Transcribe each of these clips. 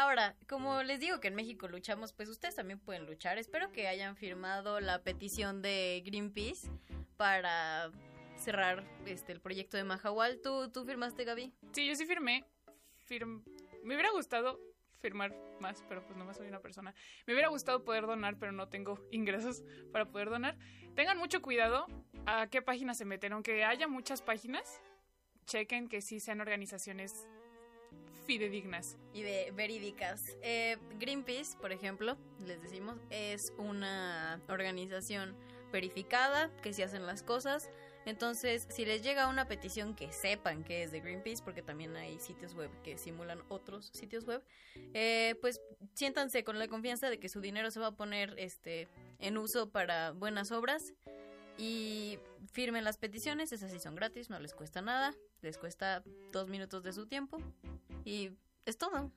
Ahora, como les digo que en México luchamos, pues ustedes también pueden luchar. Espero que hayan firmado la petición de Greenpeace para cerrar el proyecto de Mahahual. ¿Tú firmaste, Gaby? Sí, yo sí firmé. Me hubiera gustado firmar más, pero pues nomás soy una persona. Me hubiera gustado poder donar, pero no tengo ingresos para poder donar. Tengan mucho cuidado a qué páginas se meten. Aunque haya muchas páginas, chequen que sí sean organizaciones fidedignas y verídicas. Greenpeace, por ejemplo, les decimos, es una organización verificada, que sí hacen las cosas. Entonces, si les llega una petición que sepan que es de Greenpeace, porque también hay sitios web que simulan otros sitios web, pues siéntanse con la confianza de que su dinero se va a poner en uso para buenas obras. Y firmen las peticiones, esas sí son gratis, no les cuesta nada, les cuesta 2 minutos de su tiempo y es todo.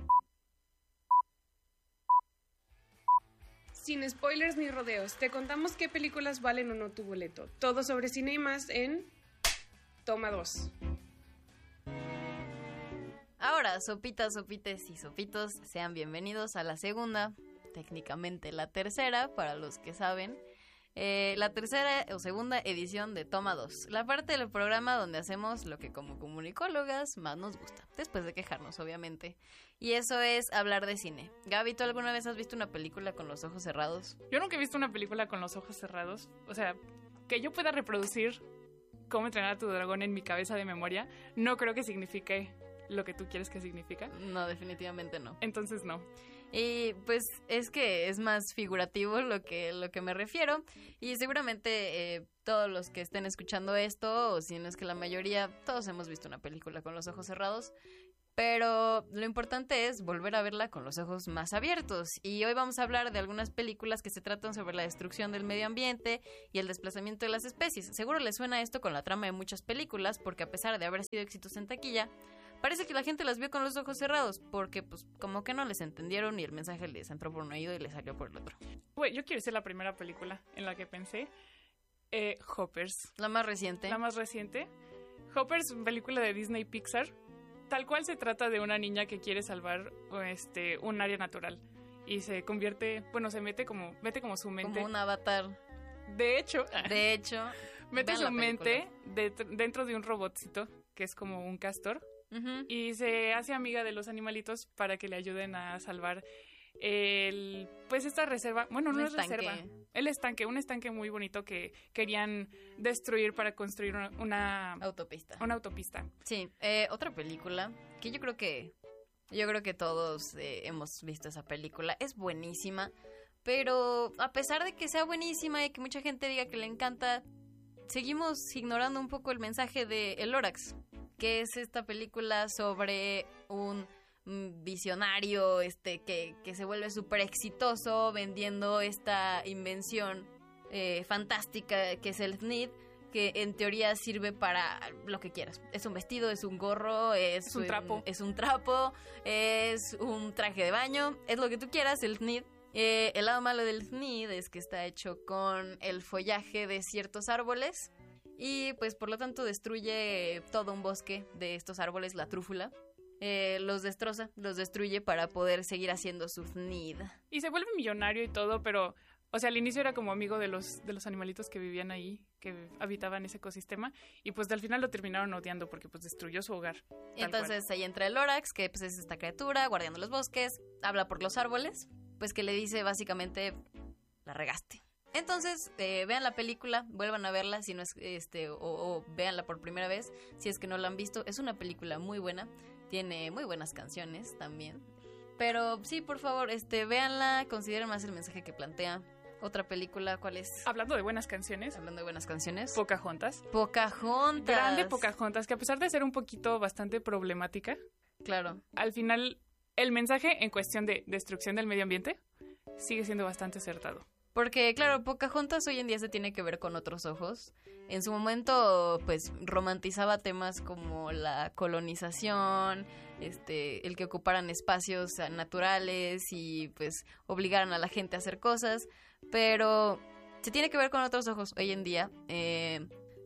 Sin spoilers ni rodeos, te contamos qué películas valen o no tu boleto. Todo sobre cine y más en Toma 2. Ahora, sopitas, sopites y sopitos, sean bienvenidos a la segunda, técnicamente la tercera, para los que saben. La tercera o segunda edición de Toma 2, la parte del programa donde hacemos lo que como comunicólogas más nos gusta, después de quejarnos obviamente, y eso es hablar de cine. Gaby, ¿tú alguna vez has visto una película con los ojos cerrados? Yo nunca he visto una película con los ojos cerrados, o sea, que yo pueda reproducir Cómo entrenar a tu dragón en mi cabeza de memoria, no creo que signifique lo que tú quieres que significa. No, definitivamente no. Entonces no. Y pues es que es más figurativo lo que me refiero. Y seguramente todos los que estén escuchando esto, o si no es que la mayoría, todos hemos visto una película con los ojos cerrados. Pero lo importante es volver a verla con los ojos más abiertos. Y hoy vamos a hablar de algunas películas que se tratan sobre la destrucción del medio ambiente y el desplazamiento de las especies. Seguro les suena esto con la trama de muchas películas, porque a pesar de haber sido éxitos en taquilla, parece que la gente las vio con los ojos cerrados, porque pues como que no les entendieron y el mensaje les entró por un oído y les salió por el otro. Bueno, yo quiero decir la primera película en la que pensé, Hoppers. La más reciente. La más reciente. Hoppers, película de Disney Pixar. Tal cual se trata de una niña que quiere salvar un área natural y se convierte, bueno, mete como su mente. Como un avatar. De hecho, mete su mente dentro de un robotcito que es como un castor. Uh-huh. Y se hace amiga de los animalitos para que le ayuden a salvar esta reserva. Bueno, no es reserva. El estanque, un estanque muy bonito que querían destruir para construir una autopista. Una autopista. Sí, otra película que yo creo que todos hemos visto esa película. Es buenísima, pero a pesar de que sea buenísima y que mucha gente diga que le encanta, seguimos ignorando un poco el mensaje de El Lorax, que es esta película sobre un visionario que se vuelve súper exitoso vendiendo esta invención fantástica que es el TNID, que en teoría sirve para lo que quieras. Es un vestido, es un gorro, es un trapo, es un traje de baño, es lo que tú quieras, el TNID. El lado malo del TNID es que está hecho con el follaje de ciertos árboles y pues por lo tanto destruye todo un bosque de estos árboles, la trúfula. Los destroza, los destruye para poder seguir haciendo su TNID. Y se vuelve millonario y todo, pero, o sea, al inicio era como amigo de los animalitos que vivían ahí, que habitaban ese ecosistema, y pues al final lo terminaron odiando porque pues destruyó su hogar. Entonces ahí entra el Lorax, que pues es esta criatura, guardián de los bosques, habla por los árboles, pues que le dice básicamente, la regaste. Entonces, vean la película, vuelvan a verla si no es o véanla por primera vez si es que no la han visto. Es una película muy buena, tiene muy buenas canciones también. Pero sí, por favor, véanla, consideren más el mensaje que plantea. Otra película, ¿cuál es? Hablando de buenas canciones. Pocahontas. Grande Pocahontas, que a pesar de ser un poquito bastante problemática, claro, al final el mensaje en cuestión de destrucción del medio ambiente sigue siendo bastante acertado. Porque, claro, Pocahontas hoy en día se tiene que ver con otros ojos. En su momento, pues, romantizaba temas como la colonización, el que ocuparan espacios naturales y, pues, obligaran a la gente a hacer cosas. Pero se tiene que ver con otros ojos hoy en día.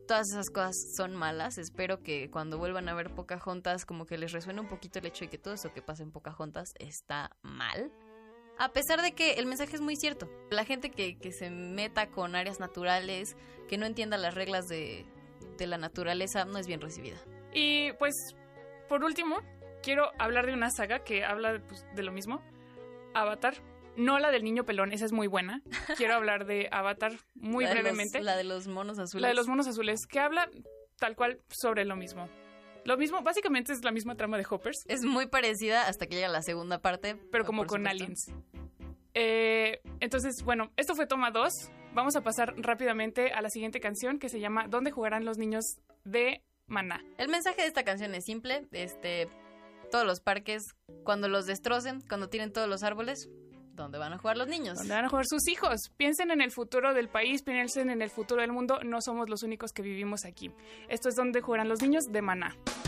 todas esas cosas son malas. Espero que cuando vuelvan a ver Pocahontas como que les resuene un poquito el hecho de que todo eso que pasa en Pocahontas está mal. A pesar de que el mensaje es muy cierto. La gente que se meta con áreas naturales, que no entienda las reglas de la naturaleza, no es bien recibida. Y pues, por último, quiero hablar de una saga que habla pues, de lo mismo. Avatar. No la del niño pelón, esa es muy buena. Quiero hablar de Avatar muy brevemente. La de los monos azules. La de los monos azules, que habla tal cual sobre lo mismo. Lo mismo, básicamente es la misma trama de Hoppers. Es muy parecida hasta que llega la segunda parte. Pero como con supuesto. aliens. Entonces, bueno, esto fue toma 2. Vamos a pasar rápidamente a la siguiente canción que se llama ¿Dónde jugarán los niños de Maná? El mensaje de esta canción es simple. Todos los parques, cuando los destrocen, cuando tiren todos los árboles, ¿dónde van a jugar los niños? ¿Dónde van a jugar sus hijos? Piensen en el futuro del país, piensen en el futuro del mundo. No somos los únicos que vivimos aquí. Esto es ¿Dónde jugarán los niños de Maná?